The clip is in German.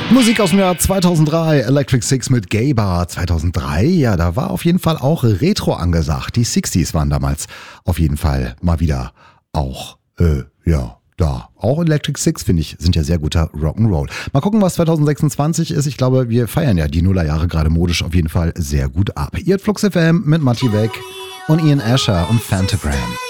Musik aus dem Jahr 2003, Electric Six mit Gay Bar 2003. Ja, da war auf jeden Fall auch Retro angesagt. Die 60s waren damals auf jeden Fall mal wieder auch, da. Auch Electric Six, finde ich, sind ja sehr guter Rock'n'Roll. Mal gucken, was 2026 ist. Ich glaube, wir feiern ja die Nullerjahre gerade modisch auf jeden Fall sehr gut ab. Ihr hört Flux FM mit Matti Beck und Ian Asher und Phantogram.